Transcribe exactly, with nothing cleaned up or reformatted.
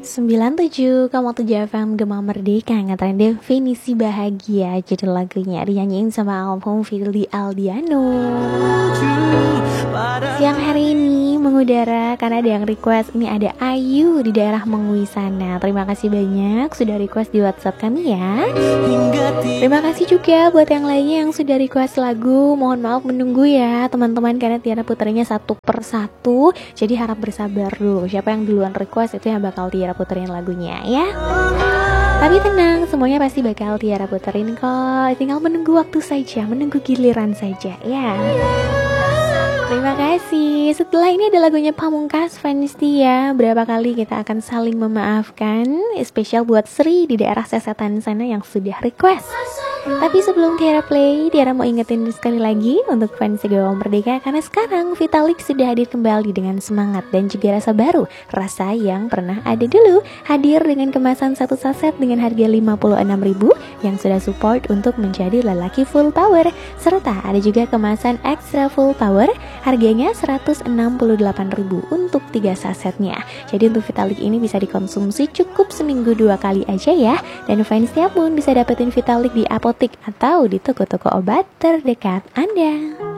sembilan puluh tujuh koma tujuh F M Gema Merdeka nganterin definisi bahagia. Judul lagunya dinyanyiin sama almarhum Fitri Aldiano. Siang hari ini mengudara karena ada yang request. Ini ada Ayu di daerah Mengui sana. Terima kasih banyak sudah request di WhatsApp kami ya. Terima kasih juga buat yang lainnya yang sudah request lagu. Mohon maaf menunggu ya teman-teman, karena Tiara puterinya satu per satu. Jadi harap bersabar dulu. Siapa yang duluan request itu yang bakal Tiara puterin lagunya ya. Tapi tenang, semuanya pasti bakal Tiara puterin kok. Tinggal menunggu waktu saja, menunggu giliran saja ya. Terima kasih. Setelah ini ada lagunya Pamungkas Fans Tia. Berapa kali kita akan saling memaafkan. Spesial buat Sri di daerah Sesetan sana yang sudah request. Tapi sebelum Tiara play, Tiara mau ingetin sekali lagi untuk fans Gema Merdeka, karena sekarang Vitalik sudah hadir kembali dengan semangat dan juga rasa baru, rasa yang pernah ada dulu. Hadir dengan kemasan satu saset dengan harga lima puluh enam ribu yang sudah support untuk menjadi lelaki full power. Serta ada juga kemasan extra full power, harganya seratus enam puluh delapan ribu untuk tiga sasetnya. Jadi untuk Vitalik ini bisa dikonsumsi cukup seminggu dua kali aja ya. Dan fansnya pun bisa dapetin Vitalik di apotek atau di toko-toko obat terdekat Anda.